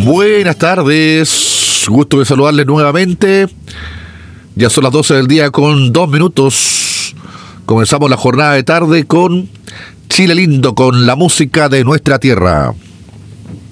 Buenas tardes, gusto de saludarles nuevamente. Ya son las 12 del día con 2 minutos. Comenzamos la jornada de tarde con Chile Lindo, con la música de nuestra tierra.